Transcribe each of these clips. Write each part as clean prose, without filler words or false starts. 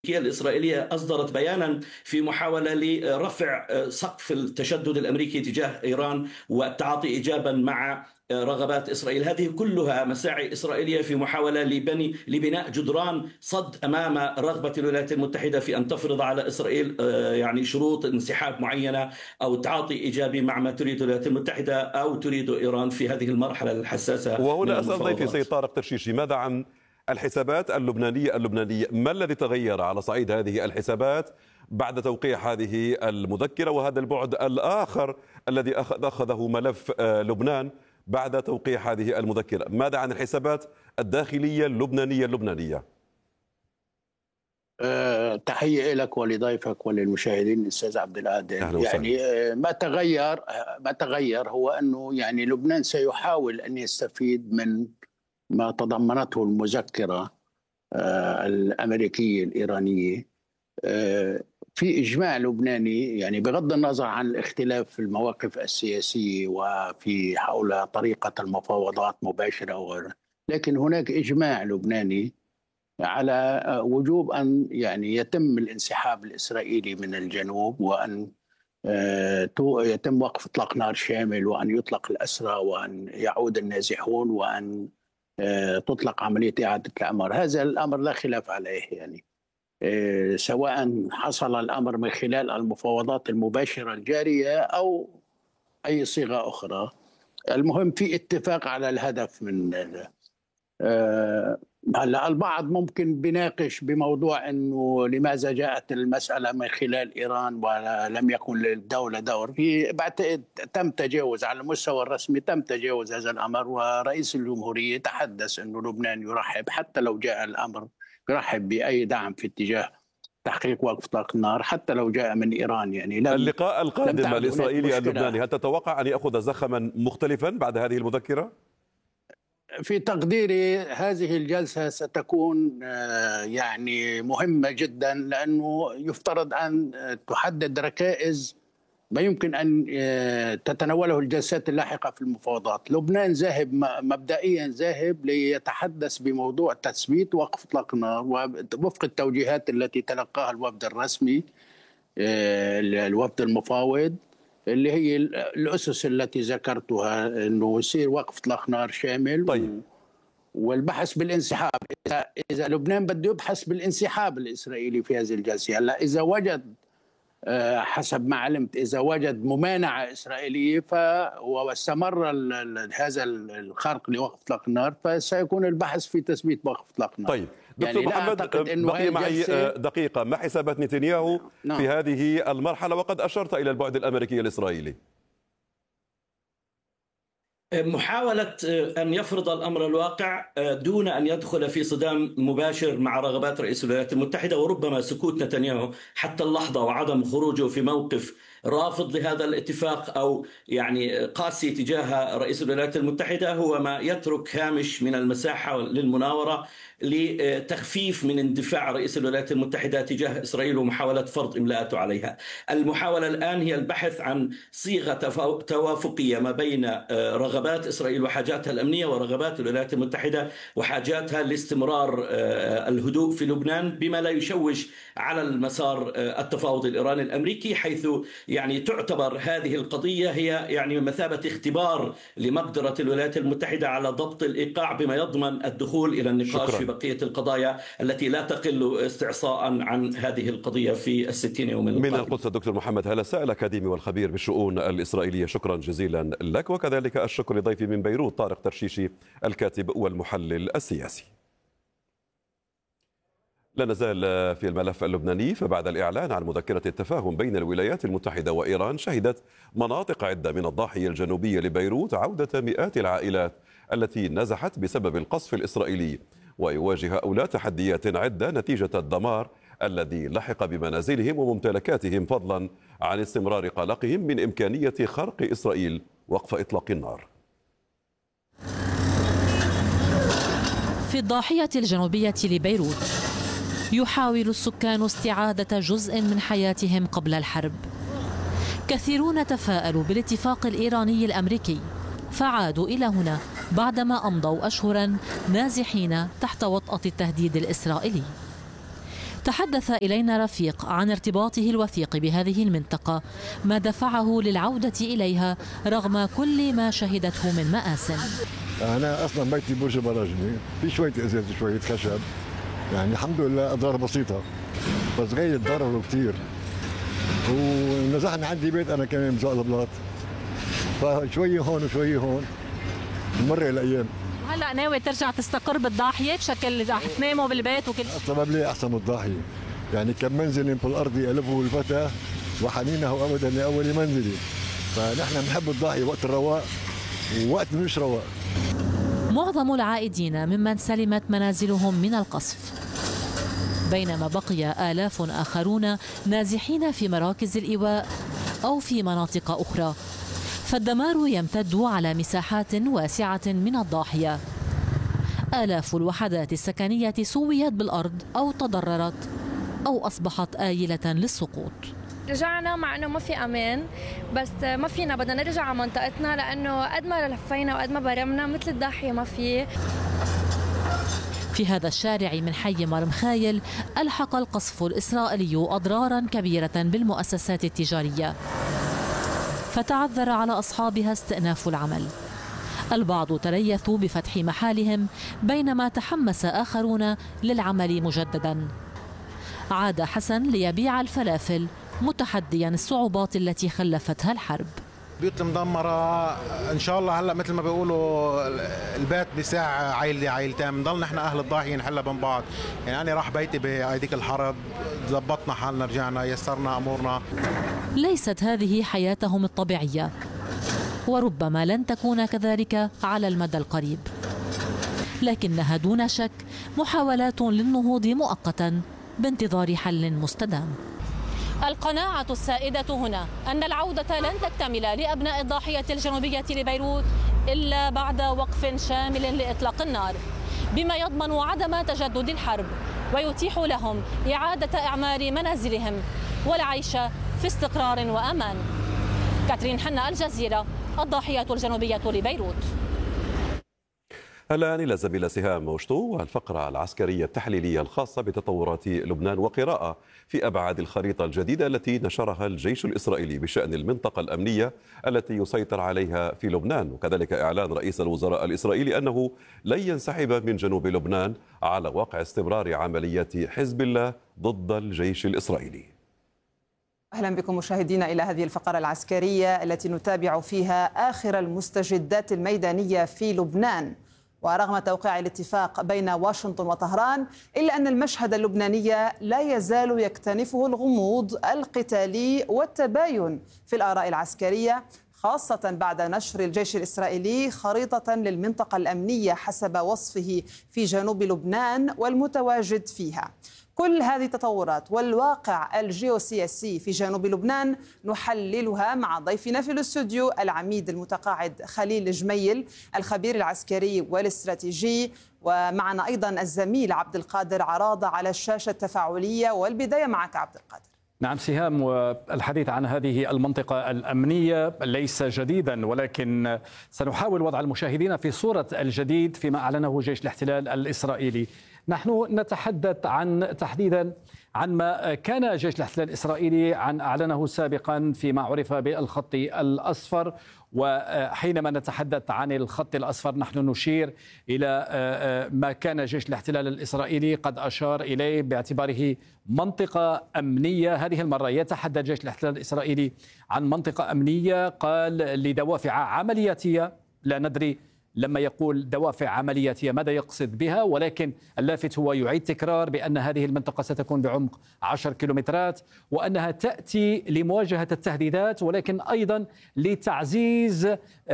الإسرائيلية أصدرت بيانا في محاولة لرفع سقف التشدد الأمريكي تجاه إيران والتعاطي إيجابا مع رغبات إسرائيل. هذه كلها مساعي إسرائيلية في محاولة لبناء جدران صد أمام رغبة الولايات المتحدة في أن تفرض على إسرائيل يعني شروط انسحاب معينة أو تعاطي إيجابي مع ما تريد الولايات المتحدة أو تريد إيران في هذه المرحلة الحساسة من وهنا أسأل ضيفي المفاوضات. سيد طارق ترشيشي، ماذا عن الحسابات اللبنانية؟ ما الذي تغير على صعيد هذه الحسابات بعد توقيع هذه المذكرة، وهذا البعد الآخر الذي أخذه ملف لبنان بعد توقيع هذه المذكرة؟ ماذا عن الحسابات الداخلية اللبنانية؟ تحية لك ولضيفك وللمشاهدين أستاذ عبد العادل. يعني ما تغير هو أنه يعني لبنان سيحاول أن يستفيد من ما تضمنته المذكرة الأمريكية الإيرانية في إجماع لبناني، يعني بغض النظر عن الاختلاف في المواقف السياسية وفي حول طريقة المفاوضات مباشرة أو غيرها، لكن هناك إجماع لبناني على وجوب أن يعني يتم الانسحاب الإسرائيلي من الجنوب، وأن يتم وقف إطلاق نار شامل، وأن يطلق الأسرى، وأن يعود النازحون، وأن تطلق عملية إعادة الأمر. هذا الأمر لا خلاف عليه، يعني سواء حصل الأمر من خلال المفاوضات المباشرة الجارية أو أي صيغة أخرى. المهم في اتفاق على الهدف من هلا البعض ممكن بيناقش بموضوع انه لماذا جاءت المساله من خلال ايران ولم يكن للدوله دور. في بعتقد تم تجاوز على المستوى الرسمي، تم تجاوز هذا الامر، ورئيس الجمهوريه تحدث انه لبنان يرحب حتى لو جاء الامر، يرحب باي دعم في اتجاه تحقيق وقف اطلاق النار حتى لو جاء من ايران. يعني اللقاء القادم الاسرائيلي اللبناني هل تتوقع ان ياخذ زخما مختلفا بعد هذه المذكره؟ في تقديري هذه الجلسة ستكون يعني مهمة جدا، لأنه يفترض أن تحدد ركائز ما يمكن أن تتناوله الجلسات اللاحقة في المفاوضات. لبنان ذاهب مبدئيا ذاهب ليتحدث بموضوع تثبيت وقف إطلاق النار وفق التوجيهات التي تلقاها الوفد الرسمي، الوفد المفاوض، اللي هي الأسس التي ذكرتها، أنه يصير وقف إطلاق نار شامل. طيب. والبحث بالانسحاب. إذا لبنان بده يبحث بالانسحاب الإسرائيلي في هذه الجلسة، هلا إذا وجد حسب ما علمت إذا وجد ممانعة إسرائيلية واستمر هذا الخرق لوقف إطلاق النار، فسيكون البحث في تثبيت وقف إطلاق النار. طيب دكتور محمد، بقي معي دقيقة. ما حسابات نتنياهو في هذه المرحلة، وقد أشرت إلى البعد الأمريكي الإسرائيلي؟ محاولة أن يفرض الأمر الواقع دون أن يدخل في صدام مباشر مع رغبات رئيس الولايات المتحدة، وربما سكوت نتنياهو حتى اللحظة وعدم خروجه في موقف رافض لهذا الاتفاق أو يعني قاسي تجاه رئيس الولايات المتحدة هو ما يترك هامش من المساحة للمناورة لتخفيف من اندفاع رئيس الولايات المتحدة تجاه إسرائيل ومحاولة فرض إملاءاته عليها. المحاولة الآن هي البحث عن صيغة توافقية ما بين رغبات إسرائيل وحاجاتها الأمنية ورغبات الولايات المتحدة وحاجاتها لاستمرار الهدوء في لبنان بما لا يشوش على المسار التفاوض الإيراني الأمريكي، حيث يعني تعتبر هذه القضية هي يعني بمثابة اختبار لمقدرة الولايات المتحدة على ضبط الإيقاع بما يضمن الدخول إلى النقاش في بقية القضايا التي لا تقل استعصاء عن هذه القضية في 60 يوم من القدس. الدكتور محمد هلساء الأكاديمي والخبير بالشؤون الإسرائيلية، شكرا جزيلا لك، وكذلك الشكر لضيفي من بيروت طارق ترشيشي الكاتب والمحلل السياسي. لا نزال في الملف اللبناني، فبعد الإعلان عن مذكرة التفاهم بين الولايات المتحدة وإيران شهدت مناطق عدة من الضاحية الجنوبية لبيروت عودة مئات العائلات التي نزحت بسبب القصف الإسرائيلي، ويواجه هؤلاء تحديات عدة نتيجة الدمار الذي لحق بمنازلهم وممتلكاتهم، فضلا عن استمرار قلقهم من إمكانية خرق إسرائيل وقف إطلاق النار. في الضاحية الجنوبية لبيروت يحاول السكان استعادة جزء من حياتهم قبل الحرب. كثيرون تفاءلوا بالاتفاق الإيراني الأمريكي فعادوا إلى هنا بعدما أمضوا أشهرا نازحين تحت وطأة التهديد الإسرائيلي. تحدث إلينا رفيق عن ارتباطه الوثيق بهذه المنطقة، ما دفعه للعودة إليها رغم كل ما شهدته من مآسٍ. أنا أصلا بيتي برج براجني، في شوية إزاز شوية خشب، يعني الحمد لله أضرار بسيطة، بس غير ضرره كثير. ونزحنا عندي بيت أنا كمان بزق البلاط، فشوية هون وشوية هون بمر الأيام. هلا ناوي ترجع تستقر بالضاحية بشكل رح تناموا بالبيت وكل شيء؟ السبب لي أحسن من الضاحية، يعني كم منزل بالأرض ألفه الفتى وحنينه أبدا لأول منزلي، فنحن بنحب الضاحية وقت الرواق ووقت مش رواق. معظم العائدين ممن سلمت منازلهم من القصف، بينما بقي آلاف آخرون نازحين في مراكز الإيواء أو في مناطق أخرى، فالدمار يمتد على مساحات واسعة من الضاحية. آلاف الوحدات السكنية سويت بالأرض أو تضررت أو أصبحت آيلة للسقوط. رجعنا مع انه ما في امان، بس ما فينا، بدنا نرجع على منطقتنا لانه قد ما لفينا وقد ما برمنا مثل الضاحيه ما في. في هذا الشارع من حي مرمخايل ألحق القصف الإسرائيلي أضرارا كبيرة بالمؤسسات التجارية، فتعذر على أصحابها استئناف العمل. البعض تريثوا بفتح محالهم، بينما تحمس آخرون للعمل مجددا. عاد حسن ليبيع الفلافل متحديا الصعوبات التي خلفتها الحرب. بيوت مدمرة إن شاء الله. هلأ مثل ما بيقولوا البيت بساع عائلة عائلتين، بنضل نحن أهل الضاحية نحلها بين بعض. يعني أنا راح بيتي بهيديك الحرب، ضبطنا حالنا، رجعنا، يسرنا أمورنا. ليست هذه حياتهم الطبيعية، وربما لن تكون كذلك على المدى القريب، لكنها دون شك محاولات للنهوض مؤقتا بانتظار حل مستدام. القناعة السائدة هنا أن العودة لن تكتمل لأبناء الضاحية الجنوبية لبيروت إلا بعد وقف شامل لإطلاق النار، بما يضمن عدم تجدد الحرب ويتيح لهم إعادة إعمار منازلهم والعيش في استقرار وأمان. كاترين حنا، الجزيرة، الضاحية الجنوبية لبيروت. الآن إلى زميلة سهام موشتو والفقرة العسكرية التحليلية الخاصة بتطورات لبنان وقراءة في أبعاد الخريطة الجديدة التي نشرها الجيش الإسرائيلي بشأن المنطقة الأمنية التي يسيطر عليها في لبنان، وكذلك إعلان رئيس الوزراء الإسرائيلي أنه لن ينسحب من جنوب لبنان على واقع استمرار عمليات حزب الله ضد الجيش الإسرائيلي. أهلا بكم مشاهدينا إلى هذه الفقرة العسكرية التي نتابع فيها آخر المستجدات الميدانية في لبنان. ورغم توقيع الاتفاق بين واشنطن وطهران، إلا أن المشهد اللبناني لا يزال يكتنفه الغموض القتالي والتباين في الآراء العسكرية، خاصة بعد نشر الجيش الإسرائيلي خريطة للمنطقة الأمنية حسب وصفه في جنوب لبنان والمتواجد فيها. كل هذه التطورات والواقع الجيوسياسي في جنوب لبنان نحللها مع ضيفنا في الاستوديو العميد المتقاعد خليل جميل، الخبير العسكري والاستراتيجي، ومعنا أيضا الزميل عبد القادر عراضة على الشاشة التفاعلية. والبداية معك عبد القادر. نعم سهام، والحديث عن هذه المنطقة الأمنية ليس جديدا، ولكن سنحاول وضع المشاهدين في صورة الجديد فيما أعلنه جيش الاحتلال الإسرائيلي. نحن نتحدث تحديدا عن ما كان جيش الاحتلال الإسرائيلي عن أعلنه سابقا فيما عرف بالخط الأصفر. وحينما نتحدث عن الخط الأصفر نحن نشير إلى ما كان جيش الاحتلال الإسرائيلي قد أشار إليه باعتباره منطقة أمنية. هذه المرة يتحدث جيش الاحتلال الإسرائيلي عن منطقة أمنية، قال لدوافع عملياتية. لا ندري لما يقول دوافع عملياتية ماذا يقصد بها، ولكن اللافت هو يعيد تكرار بأن هذه المنطقة ستكون بعمق 10 كيلومترات، وأنها تأتي لمواجهة التهديدات ولكن أيضا لتعزيز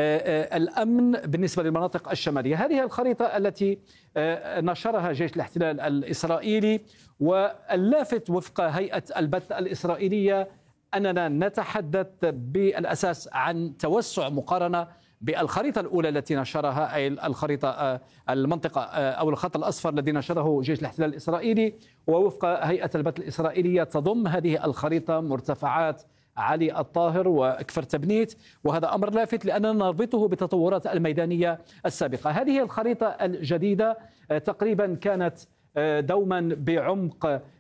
الأمن بالنسبة للمناطق الشمالية. هذه الخريطة التي نشرها جيش الاحتلال الإسرائيلي، واللافت وفق هيئة البث الإسرائيلية أننا نتحدث بالأساس عن توسع مقارنة بالخريطة الأولى التي نشرها، أي الخريطة المنطقة أو الخط الأصفر الذي نشره جيش الاحتلال الإسرائيلي. ووفق هيئة البث الإسرائيلية تضم هذه الخريطة مرتفعات علي الطاهر وكفر تبنيت، وهذا أمر لافت لأننا نربطه بالتطورات الميدانية السابقة. هذه الخريطة الجديدة تقريبا كانت دوما بعمق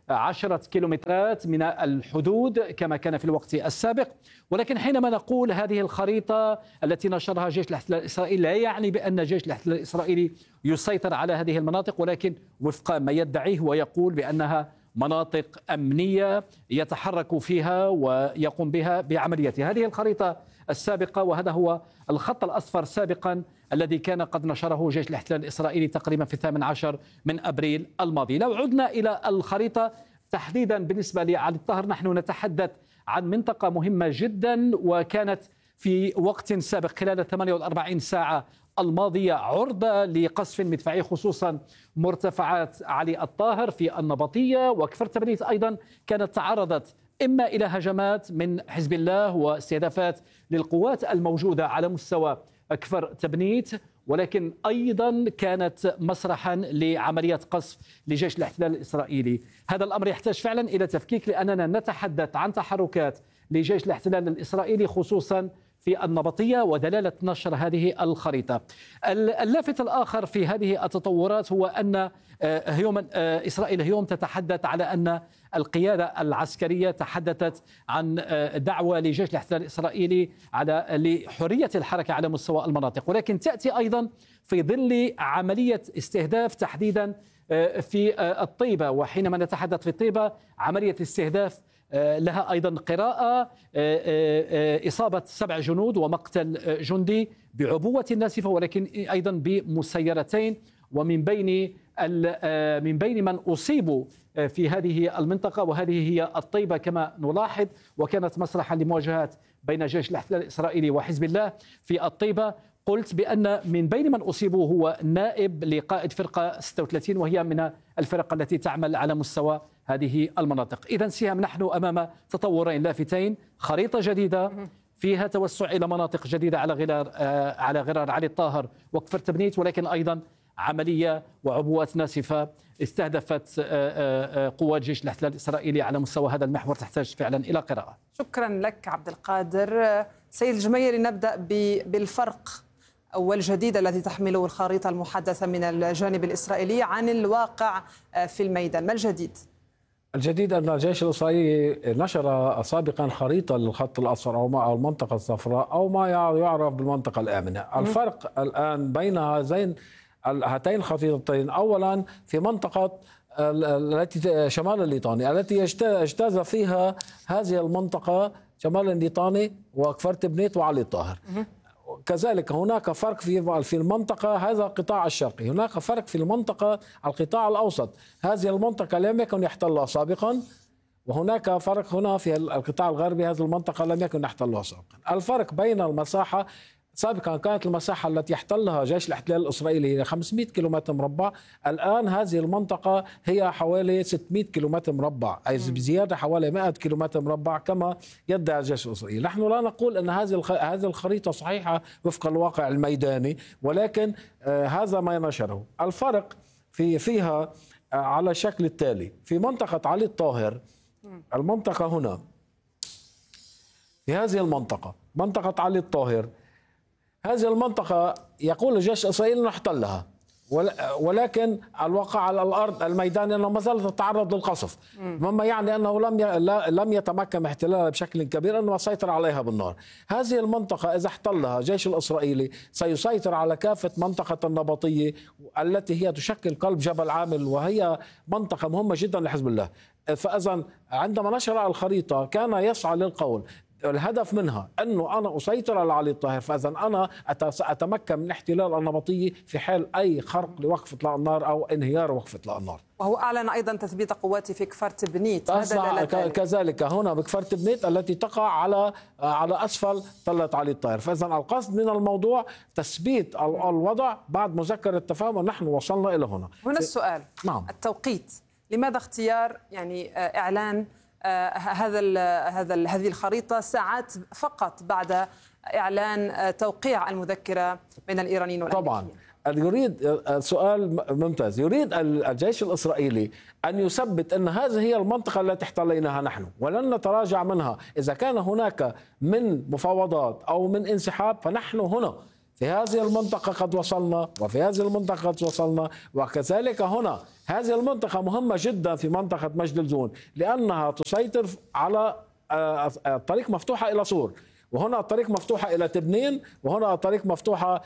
10 كيلومترات من الحدود كما كان في الوقت السابق. ولكن حينما نقول هذه الخريطة التي نشرها جيش الاحتلال الإسرائيلي لا يعني بأن جيش الاحتلال الإسرائيلي يسيطر على هذه المناطق، ولكن وفق ما يدعيه ويقول بأنها مناطق أمنية يتحرك فيها ويقوم بها بعملياتها. هذه الخريطة السابقة، وهذا هو الخط الأصفر سابقا الذي كان قد نشره جيش الاحتلال الإسرائيلي تقريبا في 18 من أبريل الماضي. لو عدنا إلى الخريطة تحديدا بالنسبة لعلي الطاهر، نحن نتحدث عن منطقة مهمة جدا، وكانت في وقت سابق خلال 48 ساعة الماضية عرضة لقصف مدفعي، خصوصا مرتفعات علي الطاهر في النبطية وكفر تبنيت أيضا كانت تعرضت إما إلى هجمات من حزب الله واستهدافات للقوات الموجودة على مستوى كفر تبنيت، ولكن أيضا كانت مسرحا لعمليات قصف لجيش الاحتلال الإسرائيلي. هذا الأمر يحتاج فعلا إلى تفكيك، لأننا نتحدث عن تحركات لجيش الاحتلال الإسرائيلي خصوصا في النبطية ودلالة نشر هذه الخريطة. اللافت الآخر في هذه التطورات هو أن إسرائيل اليوم تتحدث على أن القيادة العسكرية تحدثت عن دعوة لجيش الاحتلال الإسرائيلي لحرية الحركة على مستوى المناطق، ولكن تأتي أيضا في ظل عملية استهداف تحديدا في الطيبة. وحينما نتحدث في الطيبة عملية استهداف لها أيضا قراءة إصابة 7 جنود ومقتل جندي بعبوة ناسفة، ولكن أيضا بمسيرتين، ومن بين من أصيبوا في هذه المنطقة، وهذه هي الطيبة كما نلاحظ، وكانت مسرحا لمواجهات بين جيش الاحتلال الإسرائيلي وحزب الله في الطيبة. قلت بأن من بين من أصيبوا هو نائب لقائد فرقة 36، وهي من الفرق التي تعمل على مستوى هذه المناطق. إذن سهام، نحن أمام تطورين لافتين، خريطة جديدة فيها توسع إلى مناطق جديدة على غرار علي الطاهر وكفر تبنيت، ولكن أيضا عملية وعبوات ناسفة استهدفت قوات جيش الاحتلال الإسرائيلي على مستوى هذا المحور، تحتاج فعلا إلى قراءة. شكرا لك عبد القادر. سيد الجميري، نبدأ بالفرق والجديد الذي تحمله الخريطة المحدثة من الجانب الإسرائيلي عن الواقع في الميدان. ما الجديد؟ الجديد أن الجيش الإسرائيلي نشر سابقا خريطة للخط الأصفر أو المنطقة الصفراء أو ما يعرف بالمنطقة الآمنة. الفرق الآن بين هاتين الخريطتين، أولا في منطقة التي شمال الليطاني التي اجتاز فيها هذه المنطقة شمال الليطاني وكفر تبنيت وعلي الطاهر. كذلك هناك فرق في المنطقة، هذا القطاع الشرقي، هناك فرق في المنطقة القطاع الأوسط، هذه المنطقة لم يكن يحتلها سابقا، وهناك فرق هنا في القطاع الغربي، هذه المنطقة لم يكن يحتلها سابقا. الفرق بين المساحة، سابقا كانت المساحة التي يحتلها جيش الاحتلال الإسرائيلي 500 كيلومتر مربع، الآن هذه المنطقة هي حوالي 600 كيلومتر مربع، أي بزيادة حوالي 100 كيلومتر مربع كما يدعي الجيش الإسرائيلي. نحن لا نقول أن هذه الخريطة صحيحة وفق الواقع الميداني، ولكن هذا ما نشره. الفرق فيها على الشكل التالي: في منطقة علي الطاهر، المنطقة هنا في هذه المنطقة، منطقة علي الطاهر، هذه المنطقة يقول الجيش الإسرائيلي نحتلها، ولكن الواقع على الأرض الميداني أنه ما زالت تتعرض للقصف، مما يعني أنه لم يتمكن احتلالها بشكل كبير، أنه سيطر عليها بالنار. هذه المنطقة إذا احتلها الجيش الإسرائيلي سيسيطر على كافة منطقة النبطية التي هي تشكل قلب جبل عامل، وهي منطقة مهمة جدا لحزب الله. فإذا عندما نشر الخريطة كان يسعى للقول الهدف منها أنه أنا أسيطر على علي الطاهر، فإذا أنا أتمكن من احتلال النبطية في حال أي خرق لوقف إطلاق النار أو انهيار وقف إطلاق النار. وهو أعلن أيضا تثبيت قواتي في كفر تبنيت، كذلك هنا بكفر تبنيت التي تقع على أسفل تلة علي الطاهر. فإذا القصد من الموضوع تثبيت الوضع بعد مذكرة التفاهم، ونحن وصلنا إلى هنا. السؤال، نعم، التوقيت، لماذا اختيار إعلان هذه الخريطة ساعات فقط بعد إعلان توقيع المذكرة بين الإيرانيين والأمريكيين؟ طبعا يريد سؤال ممتاز. يريد الجيش الإسرائيلي أن يثبت أن هذه هي المنطقة التي احتليناها نحن ولن نتراجع منها. إذا كان هناك من مفاوضات أو من انسحاب فنحن هنا في هذه المنطقة قد وصلنا، وفي هذه المنطقة قد وصلنا، وكذلك هنا هذه المنطقة مهمة جدا في منطقة مجدلزون لأنها تسيطر على طريق مفتوحة إلى صور، وهنا الطريق مفتوحة إلى تبنين، وهنا الطريق مفتوحة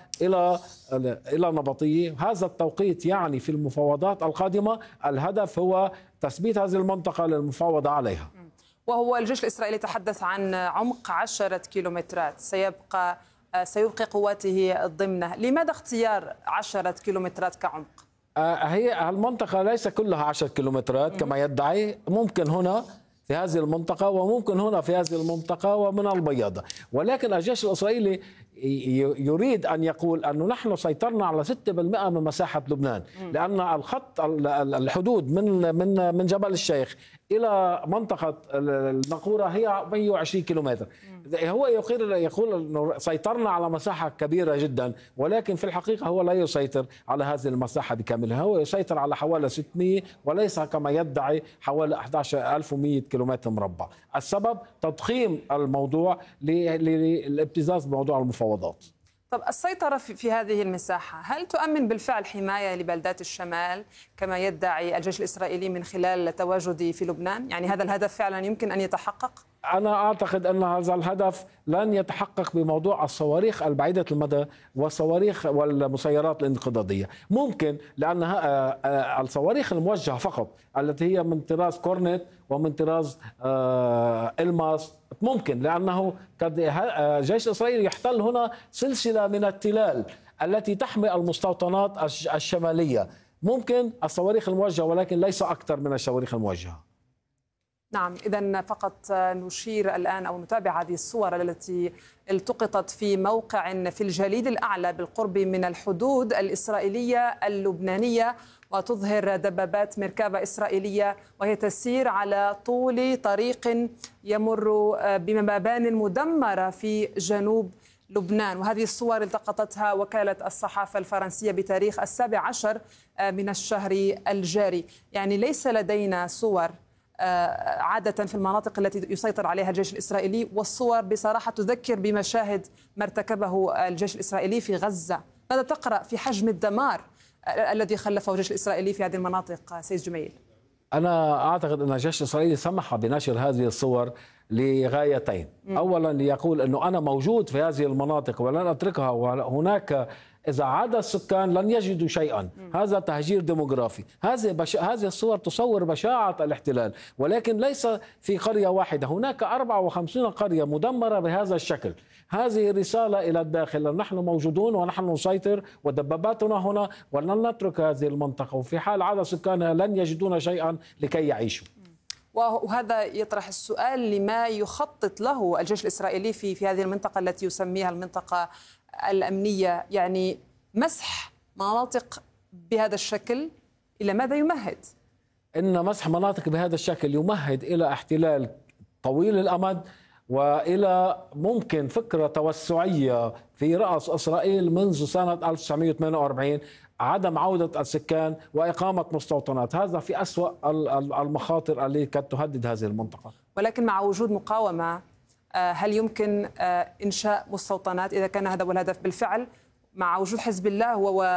إلى نبطية. هذا التوقيت يعني في المفاوضات القادمة الهدف هو تثبيت هذه المنطقة للمفاوضة عليها. وهو الجيش الإسرائيلي تحدث عن عمق 10 كيلومترات سيبقي قواته ضمنه. لماذا اختيار 10 كيلومترات كعمق؟ هي المنطقة ليس كلها 10 كيلومترات كما يدعي، ممكن هنا في هذه المنطقة وممكن هنا في هذه المنطقة ومن البياضة، ولكن الجيش الإسرائيلي يريد أن يقول أنه نحن سيطرنا على 6% من مساحة لبنان، لأن الخط الحدود من جبل الشيخ إلى منطقة النقورة هي 120 كيلومتر. هو يقول أنه سيطرنا على مساحة كبيرة جدا، ولكن في الحقيقة هو لا يسيطر على هذه المساحة بكاملها، هو يسيطر على حوالي 600 وليس كما يدعي حوالي 11100 كيلومتر مربع. السبب تضخيم الموضوع للابتزاز بموضوع المفاوضات. طب السيطرة في هذه المساحة هل تؤمن بالفعل حماية لبلدات الشمال كما يدعي الجيش الإسرائيلي من خلال تواجدي في لبنان؟ يعني هذا الهدف فعلا يمكن أن يتحقق؟ أنا أعتقد أن هذا الهدف لن يتحقق بموضوع الصواريخ البعيدة المدى والصواريخ والمسيرات الانقضاضية. ممكن لأن الصواريخ الموجهة فقط التي هي من طراز كورنت ومن طراز إلماس ممكن، لأنه الجيش الإسرائيلي يحتل هنا سلسلة من التلال التي تحمي المستوطنات الشمالية. ممكن الصواريخ الموجهة ولكن ليس أكثر من الصواريخ الموجهة. نعم، إذن فقط نشير الآن أو نتابع هذه الصور التي التقطت في موقع في الجليد الأعلى بالقرب من الحدود الإسرائيلية اللبنانية، وتظهر دبابات مركبة إسرائيلية وهي تسير على طول طريق يمر بمبان مدمرة في جنوب لبنان. وهذه الصور التقطتها وكالة الصحافة الفرنسية بتاريخ 17 من الشهر الجاري. يعني ليس لدينا صور عادة في المناطق التي يسيطر عليها الجيش الإسرائيلي، والصور بصراحة تذكر بمشاهد ما ارتكبه الجيش الإسرائيلي في غزة. ماذا تقرأ في حجم الدمار الذي خلفه الجيش الإسرائيلي في هذه المناطق سيد جميل؟ أنا أعتقد أن الجيش الإسرائيلي سمح بنشر هذه الصور لغايتين. أولا ليقول أنه أنا موجود في هذه المناطق ولن أتركها، وهناك إذا عاد السكان لن يجدوا شيئا، هذا تهجير ديموغرافي. هذه الصور تصور بشاعة الاحتلال، ولكن ليس في قرية واحدة، هناك 54 قرية مدمرة بهذا الشكل. هذه رسالة إلى الداخل، نحن موجودون ونحن نسيطر ودباباتنا هنا ولن نترك هذه المنطقة، وفي حال عاد سكانها لن يجدون شيئا لكي يعيشوا. وهذا يطرح السؤال لما يخطط له الجيش الإسرائيلي في هذه المنطقة التي يسميها المنطقة الأمنية. يعني مسح مناطق بهذا الشكل إلى ماذا يمهد؟ إن مسح مناطق بهذا الشكل يمهد إلى احتلال طويل الأمد وإلى ممكن فكرة توسعية في رأس إسرائيل منذ سنة 1948، عدم عودة السكان وإقامة مستوطنات. هذا في أسوأ المخاطر التي قد تهدد هذه المنطقة. ولكن مع وجود مقاومة هل يمكن إنشاء مستوطنات إذا كان هذا هو الهدف بالفعل، مع وجود حزب الله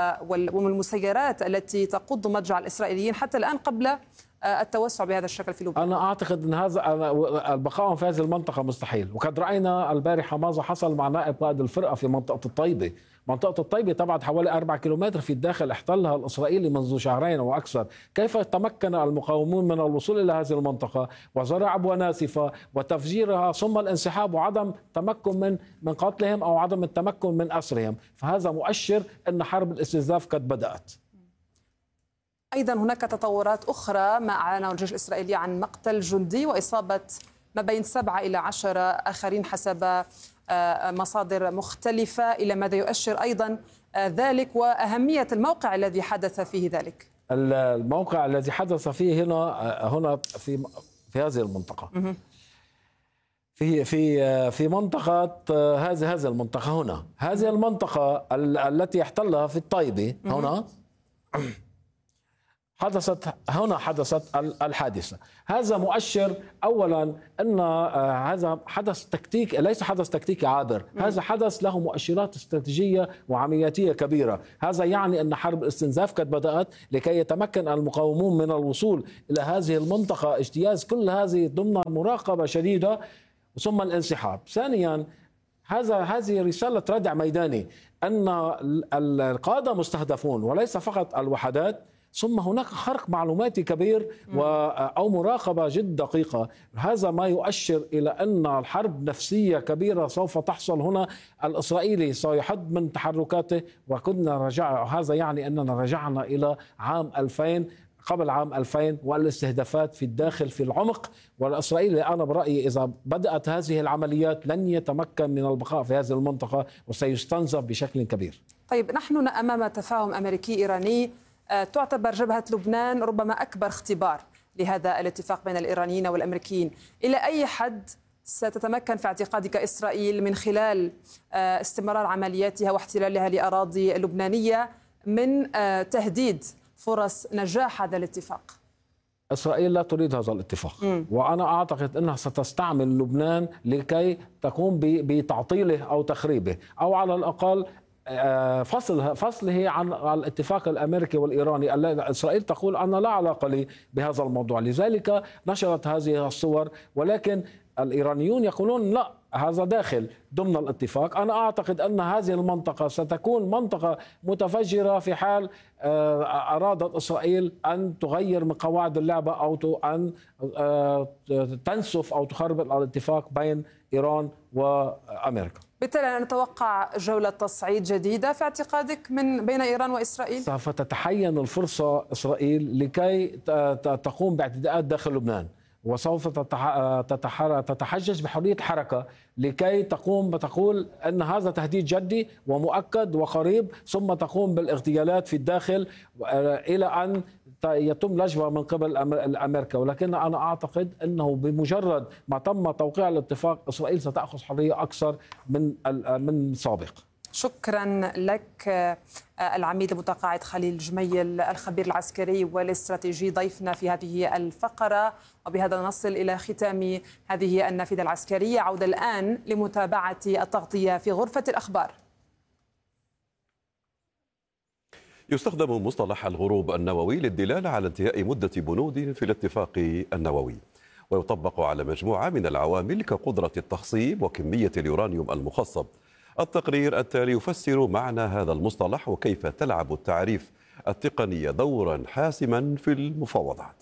والمسيرات التي تقض مضجع الإسرائيليين حتى الآن قبل التوسع بهذا الشكل في لبنان؟ أنا أعتقد أن هذا البقاء في هذه المنطقة مستحيل، وقد رأينا البارحة ماذا حصل مع نائب قائد الفرقة في منطقة الطيبة. منطقة الطيبة تبعد حوالي 4 كيلومتر في الداخل، احتلها الإسرائيلي منذ شهرين وأكثر. كيف تمكن المقاومون من الوصول إلى هذه المنطقة وزرع أبواب ناسفة وتفجيرها ثم الانسحاب وعدم تمكن من قتلهم أو عدم التمكن من أسرهم؟ فهذا مؤشر أن حرب الاستنزاف قد بدأت. أيضا هناك تطورات أخرى، ما أعلنه الجيش الإسرائيلي عن مقتل جندي وإصابة ما بين 7 إلى 10 آخرين حسب مصادر مختلفة. إلى ماذا يؤشر أيضا ذلك، وأهمية الموقع الذي حدث فيه ذلك؟ الموقع الذي حدث فيه هنا في هذه المنطقة، في منطقة هذه المنطقة هنا، هذه المنطقة التي احتلها في الطيبة هنا. حدثت الحادثة. هذا مؤشر أولا أن هذا حدث تكتيك، ليس حدث تكتيكي عابر، هذا حدث له مؤشرات استراتيجية وعملياتية كبيرة. هذا يعني أن حرب الاستنزاف قد بدأت لكي يتمكن المقاومون من الوصول إلى هذه المنطقة، اجتياز كل هذه ضمن مراقبة شديدة ثم الانسحاب. ثانيا هذه رسالة ردع ميداني أن القادة مستهدفون وليس فقط الوحدات، ثم هناك خرق معلوماتي كبير أو مراقبة جد دقيقة. هذا ما يؤشر إلى أن الحرب نفسية كبيرة سوف تحصل هنا. الإسرائيلي سيحد من تحركاته، هذا يعني أننا رجعنا إلى عام 2000 قبل عام 2000 والاستهدافات في الداخل في العمق. والإسرائيلي أنا برأيي إذا بدأت هذه العمليات لن يتمكن من البقاء في هذه المنطقة وسيستنزف بشكل كبير. طيب، نحن أمام تفاهم أمريكي إيراني. تعتبر جبهة لبنان ربما أكبر اختبار لهذا الاتفاق بين الإيرانيين والأمريكيين. إلى أي حد ستتمكن في اعتقادك إسرائيل من خلال استمرار عملياتها واحتلالها لأراضي لبنانية من تهديد فرص نجاح هذا الاتفاق؟ إسرائيل لا تريد هذا الاتفاق، وأنا أعتقد أنها ستستعمل لبنان لكي تقوم بتعطيله أو تخريبه، أو على الأقل فصله عن الاتفاق الأمريكي والإيراني. إسرائيل تقول أنا لا علاقة لي بهذا الموضوع، لذلك نشرت هذه الصور. ولكن الإيرانيون يقولون لا، هذا داخل ضمن الاتفاق. أنا أعتقد أن هذه المنطقة ستكون منطقة متفجرة في حال أرادت إسرائيل أن تغير من قواعد اللعبة أو أن تنسف أو تخرب الاتفاق بين إيران وأمريكا. بالتالي نتوقع جولة تصعيد جديدة في اعتقادك من بين إيران وإسرائيل؟ سوف تتحين الفرصة إسرائيل لكي تقوم باعتداءات داخل لبنان، وسوف تتحجج بحرية الحركة لكي تقول أن هذا تهديد جدي ومؤكد وقريب، ثم تقوم بالاغتيالات في الداخل إلى أن يتم لجوة من قبل أمريكا. ولكن أنا أعتقد أنه بمجرد ما تم توقيع الاتفاق إسرائيل ستأخذ حرية أكثر من سابق. شكرا لك العميد المتقاعد خليل جميل، الخبير العسكري والاستراتيجي، ضيفنا في هذه الفقرة. وبهذا نصل إلى ختام هذه النافذة العسكرية. عودة الآن لمتابعة التغطية في غرفة الأخبار. يستخدم مصطلح الغروب النووي للدلالة على انتهاء مدة بنود في الاتفاق النووي، ويطبق على مجموعة من العوامل كقدرة التخصيب وكمية اليورانيوم المخصب. التقرير التالي يفسر معنى هذا المصطلح وكيف تلعب التعريف التقنية دورا حاسما في المفاوضات.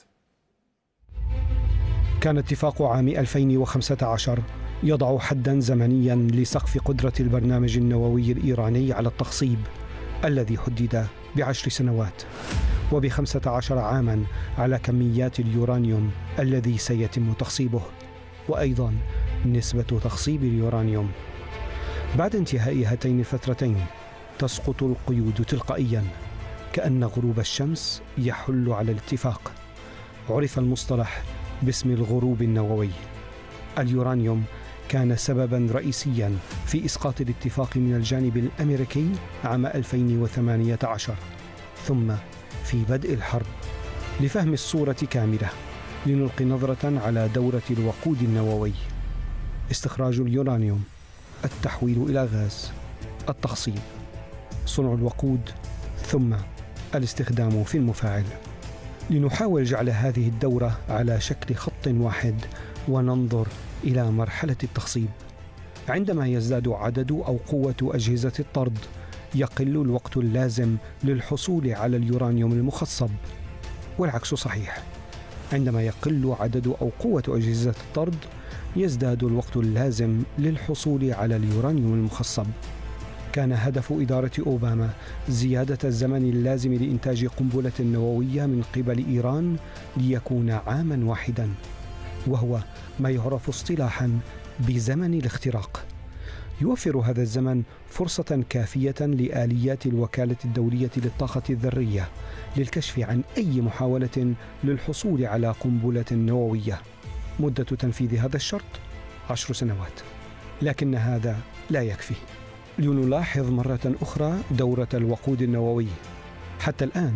كان اتفاق عام 2015 يضع حدا زمنيا لسقف قدرة البرنامج النووي الإيراني على التخصيب الذي حدد ب10 سنوات، وب15 عاما على كميات اليورانيوم الذي سيتم تخصيبه، وأيضا نسبة تخصيب اليورانيوم. بعد انتهاء هاتين الفترتين تسقط القيود تلقائيا، كأن غروب الشمس يحل على الاتفاق. عرف المصطلح باسم الغروب النووي. اليورانيوم كان سببا رئيسيا في إسقاط الاتفاق من الجانب الأمريكي عام 2018، ثم في بدء الحرب. لفهم الصورة كاملة لنلقي نظرة على دورة الوقود النووي: استخراج اليورانيوم، التحويل إلى غاز، التخصيب، صنع الوقود، ثم الاستخدام في المفاعل. لنحاول جعل هذه الدورة على شكل خط واحد وننظر إلى مرحلة التخصيب. عندما يزداد عدد أو قوة أجهزة الطرد يقل الوقت اللازم للحصول على اليورانيوم المخصب، والعكس صحيح. عندما يقل عدد أو قوة أجهزة الطرد يزداد الوقت اللازم للحصول على اليورانيوم المخصب. كان هدف إدارة أوباما زيادة الزمن اللازم لإنتاج قنبلة نووية من قبل إيران ليكون عاما واحدا، وهو ما يعرف اصطلاحا بزمن الاختراق. يوفر هذا الزمن فرصة كافية لآليات الوكالة الدولية للطاقة الذرية للكشف عن أي محاولة للحصول على قنبلة نووية. مدة تنفيذ هذا الشرط 10 سنوات، لكن هذا لا يكفي. لنلاحظ مرة أخرى دورة الوقود النووي. حتى الآن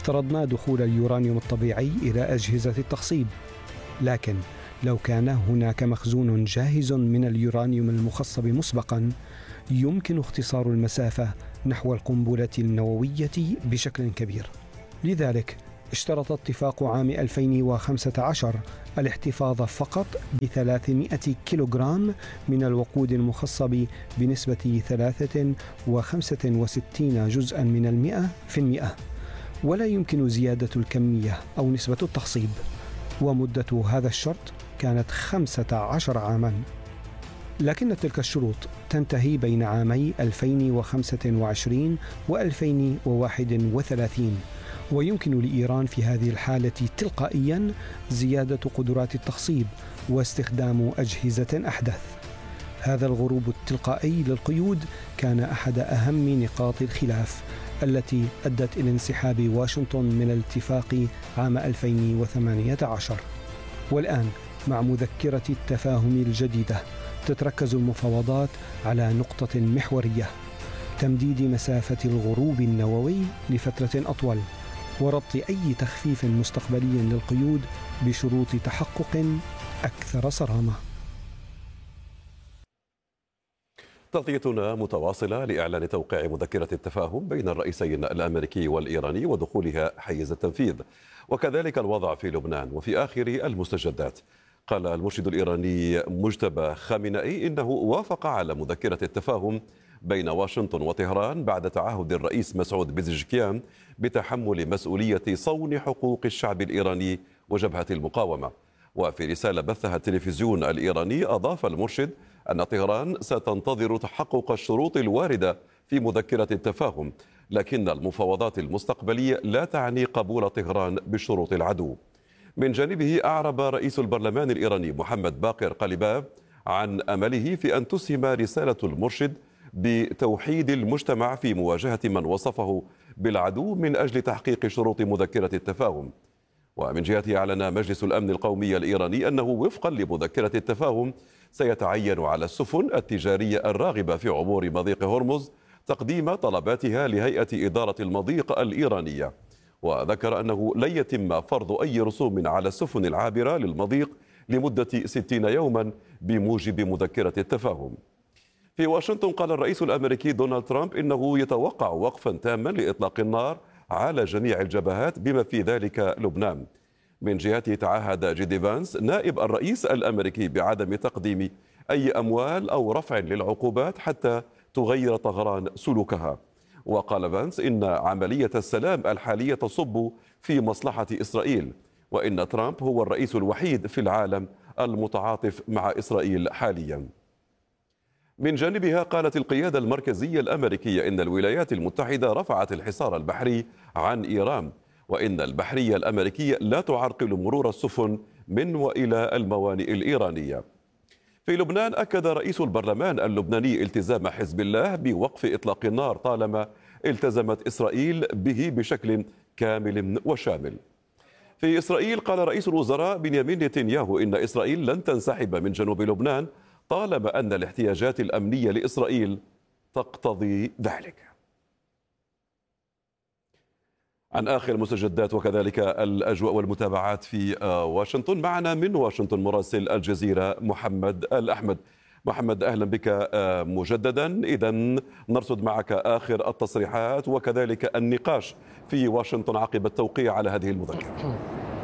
افترضنا دخول اليورانيوم الطبيعي إلى أجهزة التخصيب، لكن لو كان هناك مخزون جاهز من اليورانيوم المخصب مسبقا يمكن اختصار المسافة نحو القنبلة النووية بشكل كبير. لذلك اشترط اتفاق عام 2015 الاحتفاظ فقط ب300 كيلوغرام من الوقود المخصب بنسبة 63 جزءا من 100%، ولا يمكن زيادة الكمية أو نسبة التخصيب، ومدة هذا الشرط كانت 15 عاما. لكن تلك الشروط تنتهي بين عامي 2025 و2031، ويمكن لإيران في هذه الحالة تلقائيا زيادة قدرات التخصيب واستخدام أجهزة أحدث. هذا الغروب التلقائي للقيود كان أحد أهم نقاط الخلاف التي أدت إلى انسحاب واشنطن من الاتفاق عام 2018. والآن مع مذكرة التفاهم الجديدة تتركز المفاوضات على نقطة محورية: تمديد مسافة الغروب النووي لفترة أطول، وربط أي تخفيف مستقبلي للقيود بشروط تحقق أكثر صرامة. تغطيتنا متواصلة لإعلان توقيع مذكرة التفاهم بين الرئيسين الأمريكي والإيراني ودخولها حيز التنفيذ، وكذلك الوضع في لبنان. وفي آخر المستجدات قال المرشد الإيراني مجتبى خامنئي إنه وافق على مذكرة التفاهم بين واشنطن وطهران بعد تعهد الرئيس مسعود بزشكيان بتحمل مسؤولية صون حقوق الشعب الإيراني وجبهة المقاومة. وفي رسالة بثها التلفزيون الإيراني أضاف المرشد أن طهران ستنتظر تحقق الشروط الواردة في مذكرة التفاهم، لكن المفاوضات المستقبلية لا تعني قبول طهران بشروط العدو. من جانبه أعرب رئيس البرلمان الإيراني محمد باقر قليباف عن أمله في أن تسهم رسالة المرشد بتوحيد المجتمع في مواجهة من وصفه بالعدو من أجل تحقيق شروط مذكرة التفاهم. ومن جهته أعلن مجلس الأمن القومي الإيراني أنه وفقا لمذكرة التفاهم سيتعين على السفن التجارية الراغبة في عبور مضيق هرمز تقديم طلباتها لهيئة إدارة المضيق الإيرانية. وذكر أنه لن يتم فرض أي رسوم على السفن العابرة للمضيق لمدة 60 يوما بموجب مذكرة التفاهم. في واشنطن قال الرئيس الأمريكي دونالد ترامب إنه يتوقع وقفا تاما لإطلاق النار على جميع الجبهات بما في ذلك لبنان. من جهته تعهد جيدي فانس نائب الرئيس الأمريكي بعدم تقديم أي أموال أو رفع للعقوبات حتى تغير طهران سلوكها. وقال فانس إن عملية السلام الحالية تصب في مصلحة إسرائيل، وإن ترامب هو الرئيس الوحيد في العالم المتعاطف مع إسرائيل حاليا. من جانبها قالت القيادة المركزية الأمريكية إن الولايات المتحدة رفعت الحصار البحري عن إيران، وإن البحرية الأمريكية لا تعرقل مرور السفن من وإلى الموانئ الإيرانية. في لبنان أكد رئيس البرلمان اللبناني التزام حزب الله بوقف إطلاق النار طالما التزمت إسرائيل به بشكل كامل وشامل. في إسرائيل قال رئيس الوزراء بنيامين نتنياهو إن إسرائيل لن تنسحب من جنوب لبنان طالما أن الاحتياجات الأمنية لإسرائيل تقتضي ذلك. عن آخر المستجدات وكذلك الأجواء والمتابعات في واشنطن، معنا من واشنطن مراسل الجزيرة محمد الأحمد. محمد أهلا بك مجددا. إذن نرصد معك آخر التصريحات وكذلك النقاش في واشنطن عقب التوقيع على هذه المذكرة.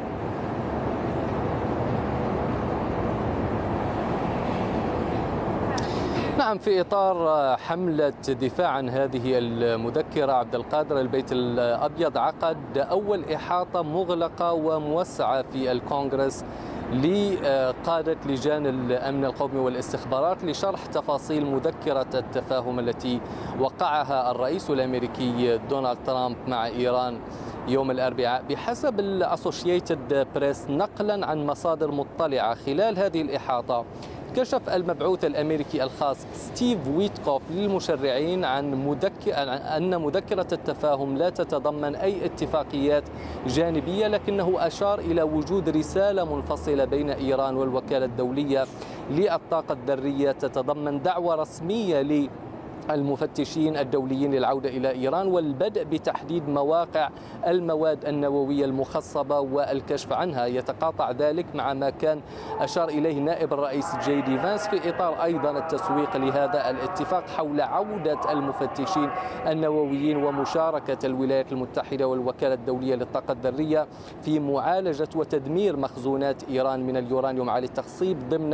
نعم، في إطار حملة دفاع عن هذه المذكرة عبد القادر، البيت الأبيض عقد أول إحاطة مغلقة وموسعة في الكونغرس لقادة لجان الأمن القومي والاستخبارات لشرح تفاصيل مذكرة التفاهم التي وقعها الرئيس الأمريكي دونالد ترامب مع إيران يوم الأربعاء. بحسب الأسوشيتد بريس نقلا عن مصادر مطلعة خلال هذه الإحاطة، كشف المبعوث الأمريكي الخاص ستيف ويتكوف للمشرعين أن مذكرة التفاهم لا تتضمن أي اتفاقيات جانبية، لكنه أشار إلى وجود رسالة منفصلة بين إيران والوكالة الدولية للطاقة الذرية تتضمن دعوة رسمية المفتشين الدوليين للعودة إلى إيران والبدء بتحديد مواقع المواد النووية المخصبة والكشف عنها. يتقاطع ذلك مع ما كان أشار إليه نائب الرئيس جي دي فانس في إطار أيضا التسويق لهذا الاتفاق حول عودة المفتشين النوويين ومشاركة الولايات المتحدة والوكالة الدولية للطاقة الذرية في معالجة وتدمير مخزونات إيران من اليورانيوم على التخصيب ضمن